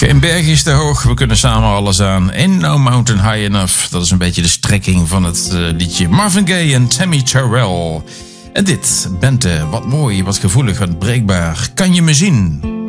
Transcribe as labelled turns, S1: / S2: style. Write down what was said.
S1: Geen berg is te hoog, we kunnen samen alles aan. Ain't no mountain high enough. Dat is een beetje de strekking van het liedje Marvin Gaye en Tammy Terrell. En dit, Bente, wat mooi, wat gevoelig, wat breekbaar. Kan je me zien?